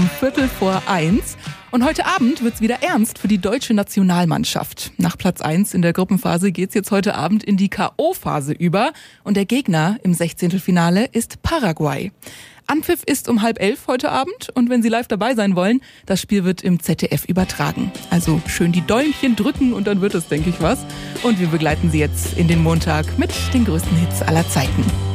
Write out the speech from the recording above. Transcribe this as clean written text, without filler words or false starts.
um 1:15. Und heute Abend wird's wieder ernst für die deutsche Nationalmannschaft. Nach Platz 1 in der Gruppenphase geht's jetzt heute Abend in die K.O.-Phase über. Und der Gegner im 16. Finale ist Paraguay. Anpfiff ist um 10:30 heute Abend. Und wenn Sie live dabei sein wollen, das Spiel wird im ZDF übertragen. Also schön die Däumchen drücken und dann wird es, denke ich, was. Und wir begleiten Sie jetzt in den Montag mit den größten Hits aller Zeiten.